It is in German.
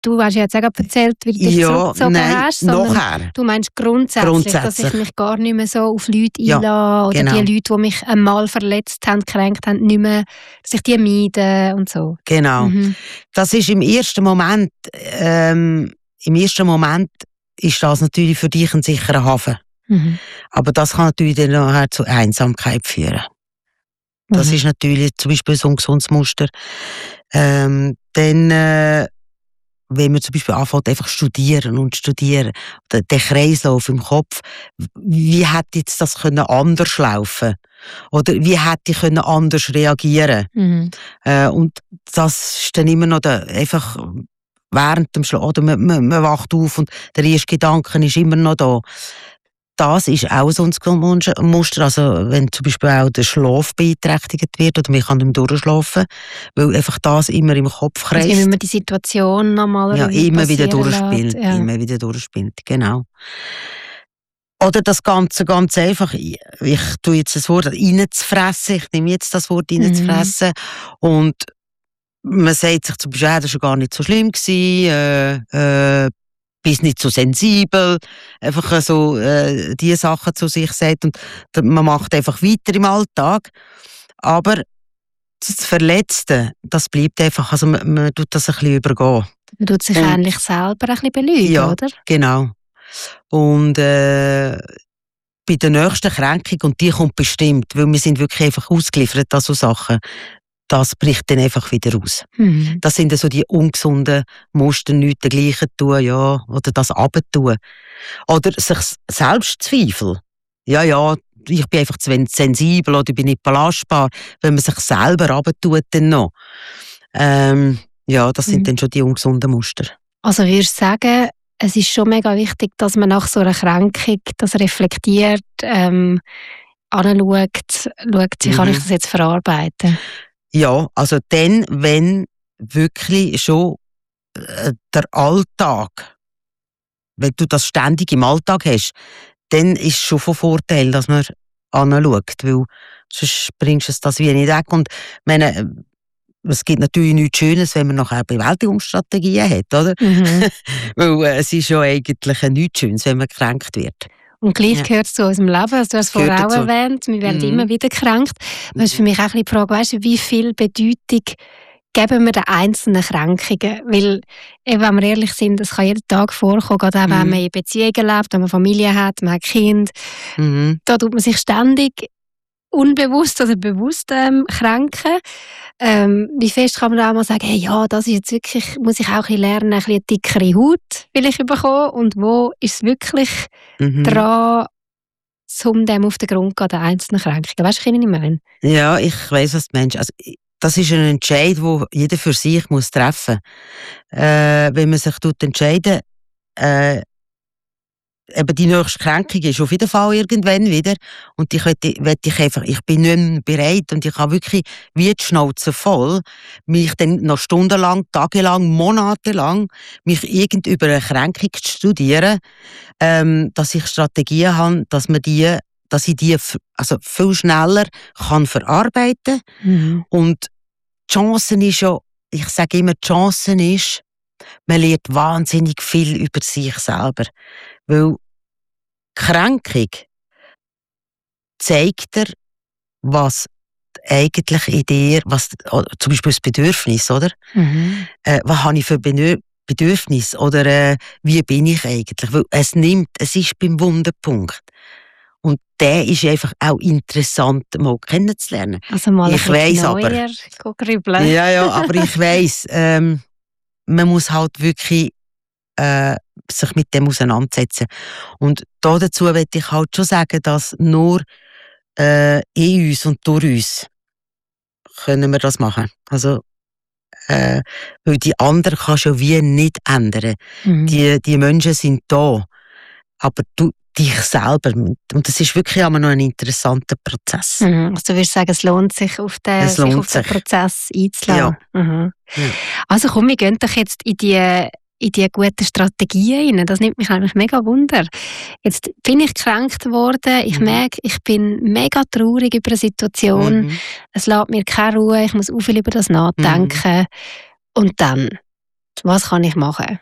du hast ja jetzt auch erzählt, wie du dich zurückgezogen hast, sondern nachher. Du meinst grundsätzlich, dass ich mich gar nicht mehr so auf Leute einlasse oder genau. die Leute, die mich einmal verletzt haben, gekränkt haben, nicht mehr, dass ich die meide und so. Genau. Das ist im ersten Moment ist das natürlich für dich ein sicherer Hafen. Aber das kann natürlich dann nachher zu Einsamkeit führen. Das ist natürlich zum Beispiel so ein gesundes Muster. Dann, wenn man zum Beispiel anfängt, einfach studieren, der Kreislauf im Kopf, wie hätte jetzt das anders laufen? Oder wie hätte ich anders reagieren? Und das ist dann immer noch einfach während dem Schlaf, oder man wacht auf und der erste Gedanke ist immer noch da. Das ist auch so ein Muster, also wenn zum Beispiel auch der Schlaf beeinträchtigt wird oder man kann nicht mehr durchschlafen, weil einfach das immer im Kopf kreist. Also immer die Situation nochmal immer wieder durchspielt, genau. Oder das Ganze ganz einfach, ich tue jetzt das Wort reinzufressen, ich nehme jetzt das Wort reinzufressen und man sagt sich zum Beispiel, das war gar nicht so schlimm gewesen, bist nicht so sensibel, einfach so die Sachen zu sich sagt und man macht einfach weiter im Alltag, aber das Verletzte, das bleibt einfach, also man tut das ein bisschen übergehen. Man tut sich eigentlich selber ein bisschen belügen, oder? Genau. Und bei der nächsten Kränkung, und die kommt bestimmt, weil wir sind wirklich einfach ausgeliefert an so Sachen, das bricht dann einfach wieder raus. Das sind so die ungesunden Muster, nichts dergleichen tun, oder das abtun. Oder sich Selbstzweifel. Ja, ich bin einfach zu sensibel oder ich bin nicht belastbar, wenn man sich selber abtut dann noch. Das sind dann schon die ungesunden Muster. Also würdest du sagen, es ist schon mega wichtig, dass man nach so einer Kränkung das reflektiert, anschaut, wie kann ich das jetzt verarbeiten? Ja, also dann, wenn wirklich schon der Alltag, wenn du das ständig im Alltag hast, dann ist es schon von Vorteil, dass man anschaut, weil sonst bringst du das wie nicht weg. Und es gibt natürlich nichts Schönes, wenn man nachher Bewältigungsstrategien hat, oder? Weil es ist ja eigentlich nichts Schönes, wenn man gekränkt wird. Und gleich gehört es zu unserem Leben. Also du hast es vorher auch erwähnt, wir werden immer wieder gekränkt. Das ist für mich auch ein bisschen die Frage, weißt du, wie viel Bedeutung geben wir den einzelnen Kränkungen? Weil, wenn wir ehrlich sind, das kann jeden Tag vorkommen, gerade auch wenn man in Beziehungen lebt, wenn man Familie hat, man hat Kinder. Da tut man sich ständig unbewusst oder bewusst kränken. Wie fest kann man da auch mal sagen, hey, ja, das ist jetzt wirklich, muss ich auch ein bisschen lernen, ein bisschen eine dickere Haut will ich bekommen, und wo ist es wirklich dran, um dem auf den Grund zu gehen, den einzelnen Kränkungen? Weißt du, was ich meine? Ja, ich weiss, was du meinst. Also, das ist ein Entscheid, den jeder für sich muss treffen muss. Wenn man sich entscheidet, eben die nächste Kränkung ist auf jeden Fall irgendwann wieder. Und ich bin nicht mehr bereit und ich habe wirklich wie die Schnauze voll, mich dann noch stundenlang, tagelang, monatelang, mich über eine Kränkung zu studieren, dass ich Strategien habe, dass ich die also viel schneller kann verarbeiten kann. Und die Chance ist ja, ich sage immer, die Chance ist, man lernt wahnsinnig viel über sich selber. Weil Kränkung zeigt dir, was eigentlich in dir, was zum Beispiel das Bedürfnis, oder? Was habe ich für Bedürfnis? Oder wie bin ich eigentlich? Weil es ist beim Wunderpunkt. Und der ist einfach auch interessant, mal kennenzulernen. Also mal ich weiss aber, ja, aber ich weiss, man muss halt wirklich sich mit dem auseinandersetzen. Und dazu möchte ich halt schon sagen, dass nur in uns und durch uns können wir das machen. Also, weil die anderen kannst du wie nicht ändern. Die Menschen sind da, aber du dich selber. Und das ist wirklich immer noch ein interessanter Prozess. Also du würdest sagen, es lohnt sich, sich auf den Prozess einzulassen. Ja. Also komm, wir gehen doch jetzt in die guten Strategien rein. Das nimmt mich eigentlich mega Wunder. Jetzt bin ich gekränkt worden. Ich merke, ich bin mega traurig über eine Situation. Es lässt mir keine Ruhe. Ich muss auch viel über das nachdenken. Und dann? Was kann ich machen?